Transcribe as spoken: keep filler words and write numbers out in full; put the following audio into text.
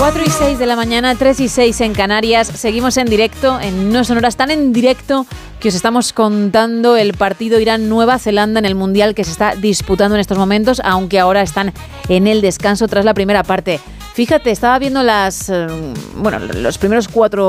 cuatro y seis de la mañana, tres y seis en Canarias. Seguimos en directo, en No Sonoras, tan en directo que os estamos contando el partido Irán-Nueva Zelanda en el Mundial que se está disputando en estos momentos, aunque ahora están en el descanso tras la primera parte. Fíjate, estaba viendo las, bueno, los primeros cuatro